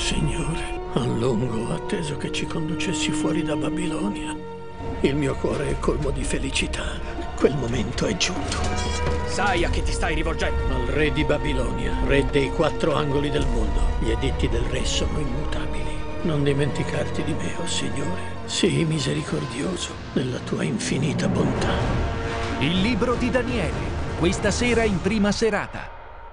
Signore, a lungo ho atteso che ci conducessi fuori da Babilonia. Il mio cuore è colmo di felicità. Quel momento è giunto. Sai a chi ti stai rivolgendo? Al re di Babilonia, re dei 4 angoli del mondo. Gli editti del re sono immutabili. Non dimenticarti di me, oh Signore. Sii misericordioso nella tua infinita bontà. Il libro di Daniele, questa sera in prima serata.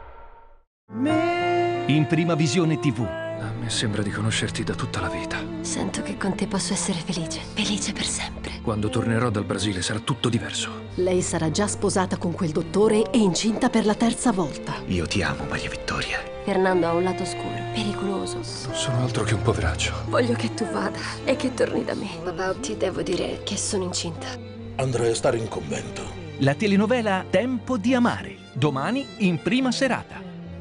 In Prima Visione TV. A me sembra di conoscerti da tutta la vita. Sento che con te posso essere felice, felice per sempre. Quando tornerò dal Brasile sarà tutto diverso. Lei sarà già sposata con quel dottore e incinta per la 3ª volta. Io ti amo, Maria Vittoria. Fernando ha un lato oscuro, pericoloso. Non sono altro che un poveraccio. Voglio che tu vada e che torni da me. Papà, ti devo dire che sono incinta. Andrei a stare in convento. La telenovela Tempo di amare. Domani in prima serata.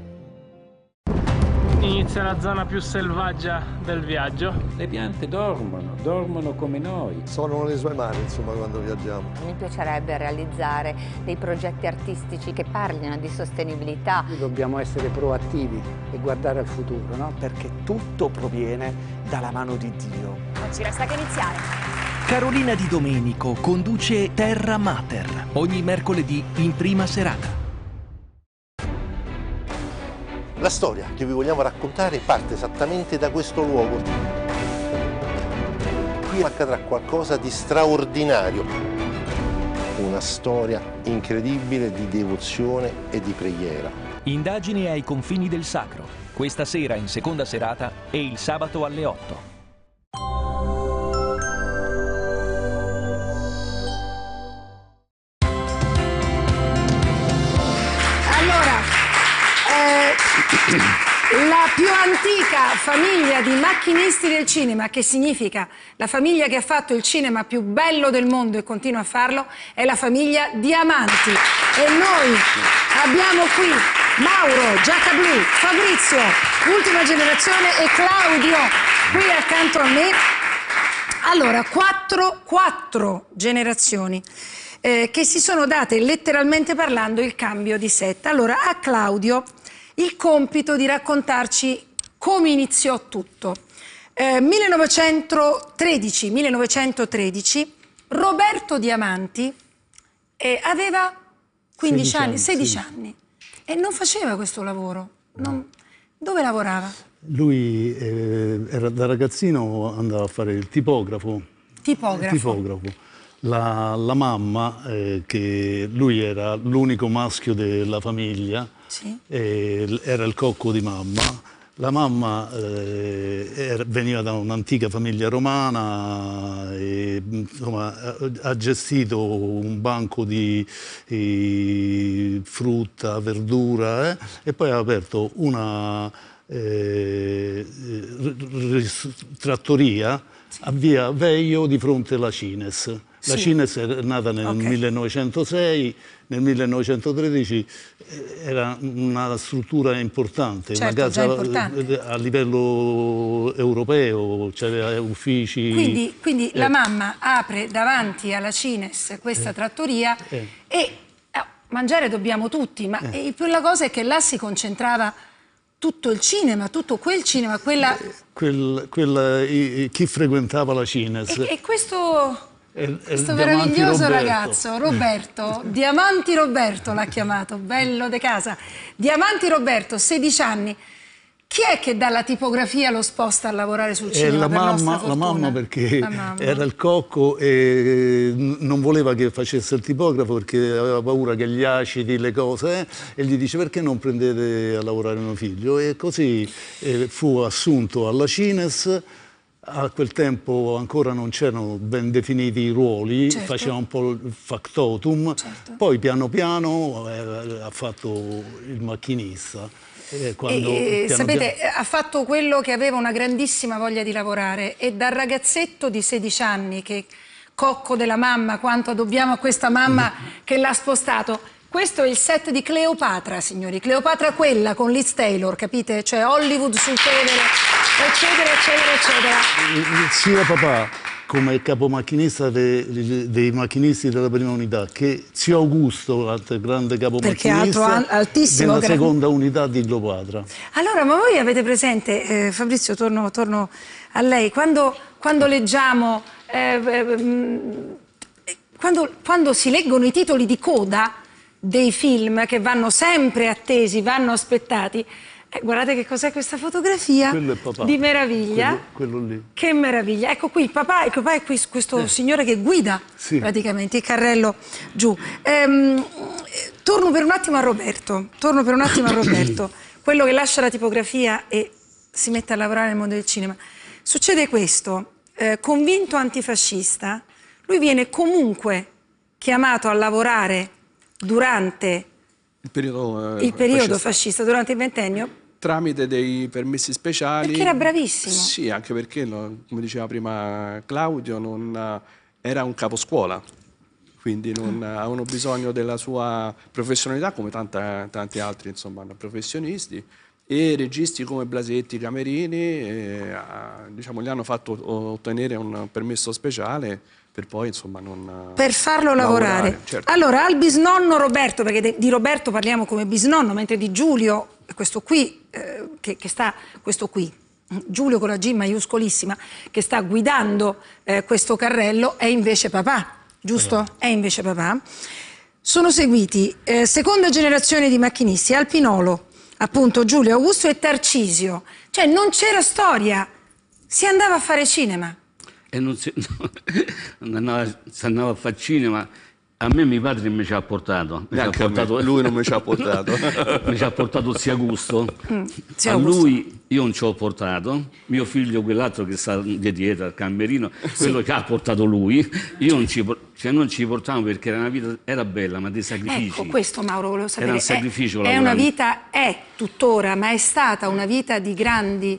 Inizia la zona più selvaggia del viaggio. Le piante dormono come noi. Sono nelle sue mani, insomma, quando viaggiamo. Mi piacerebbe realizzare dei progetti artistici che parlino di sostenibilità. Dobbiamo essere proattivi e guardare al futuro, no? Perché tutto proviene dalla mano di Dio. Non ci resta che iniziare. Carolina Di Domenico conduce Terra Mater. Ogni mercoledì in prima serata. La storia che vi vogliamo raccontare parte esattamente da questo luogo. Qui accadrà qualcosa di straordinario. Una storia incredibile di devozione e di preghiera. Indagini ai confini del sacro. Questa sera in seconda serata e il sabato alle 8. La più antica famiglia di macchinisti del cinema, che significa la famiglia che ha fatto il cinema più bello del mondo e continua a farlo, è la famiglia Diamanti. E noi abbiamo qui Mauro, Giacca Blu, Fabrizio, Ultima Generazione e Claudio qui accanto a me. Allora, quattro generazioni che si sono date letteralmente parlando il cambio di set. Allora, a Claudio il compito di raccontarci come iniziò tutto. 1913, Roberto Diamanti aveva 15 anni, 16 anni e non faceva questo lavoro. Dove lavorava? Lui era da ragazzino, andava a fare il tipografo. Tipografo. La mamma, che lui era l'unico maschio della famiglia, sì. Era il cocco di mamma. La mamma veniva da un'antica famiglia romana e insomma, ha gestito un banco di frutta, verdura e poi ha aperto una trattoria a via Veio di fronte alla Cines. La Cines è nata nel 1906, nel 1913 era una struttura importante, certo, una casa importante a livello europeo, c'aveva uffici. Quindi la mamma apre davanti alla Cines questa trattoria e mangiare dobbiamo tutti, ma la cosa è che là si concentrava tutto il cinema, tutto quel cinema, chi frequentava la Cines. E questo meraviglioso ragazzo, Roberto, Diamanti Roberto l'ha chiamato, bello de casa. Diamanti Roberto, 16 anni. Chi è che dalla tipografia lo sposta a lavorare sul cinema? La mamma, perché era il cocco e non voleva che facesse il tipografo perché aveva paura che gli acidi, le cose, e gli dice: perché non prendete a lavorare mio figlio? E così fu assunto alla Cines. A quel tempo ancora non c'erano ben definiti i ruoli, certo. Faceva un po' il factotum, certo. Poi piano piano ha fatto il macchinista. Sapete, ha fatto quello che aveva una grandissima voglia di lavorare e dal ragazzetto di 16 anni, che cocco della mamma, quanto dobbiamo a questa mamma che l'ha spostato. Questo è il set di Cleopatra, signori. Cleopatra quella con Liz Taylor, capite? Cioè Hollywood sul Tevere, eccetera, eccetera, eccetera. Sia papà come capomacchinista dei macchinisti della prima unità, che zio Augusto, grande capomacchinista altissimo, della seconda unità di Cleopatra. Allora, ma voi avete presente, Fabrizio, torno a lei, quando leggiamo, quando si leggono i titoli di coda dei film che vanno sempre attesi, vanno aspettati, guardate che cos'è questa fotografia di meraviglia. Quello lì. Che meraviglia. Ecco qui il papà è qui, questo signore che guida praticamente il carrello giù. Torno per un attimo a Roberto, quello che lascia la tipografia e si mette a lavorare nel mondo del cinema. Succede questo, convinto antifascista, lui viene comunque chiamato a lavorare durante il periodo fascista, durante il ventennio, tramite dei permessi speciali. Perché era bravissimo. Sì, anche perché, come diceva prima Claudio, era un caposcuola, quindi avevano bisogno della sua professionalità, come tanti altri insomma, professionisti, e registi come Blasetti, Camerini, diciamo, gli hanno fatto ottenere un permesso speciale per poi insomma per farlo lavorare. Certo. Allora, al bisnonno Roberto, perché di Roberto parliamo come bisnonno, mentre di Giulio, questo qui, questo qui, Giulio con la G maiuscolissima, che sta guidando questo carrello, è invece papà, giusto? È invece papà. Sono seguiti seconda generazione di macchinisti, Alpinolo, appunto Giulio, Augusto e Tarcisio. Cioè non c'era storia, si andava a fare cinema. E si andava a fare cinema. A me mio padre mi ci ha portato. Lui non mi ci ha portato. Mi ci ha portato zio Augusto. A lui io non ci ho portato. Mio figlio, quell'altro che sta dietro al camerino, quello che ha portato lui. Io non ci portavo perché era una vita, era bella, ma dei sacrifici. Ecco, questo Mauro volevo sapere. Era un sacrificio. È una vita, è tuttora, ma è stata una vita di grandi...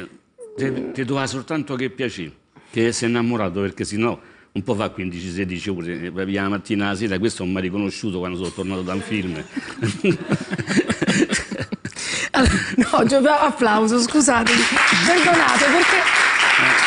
Ti doveva soltanto che piacere, che si è innamorato, perché sennò un po' fa 15-16 ore, via la mattina alla sera, questo non mi ha riconosciuto quando sono tornato da un film. No, applauso, scusatemi, perdonate, perché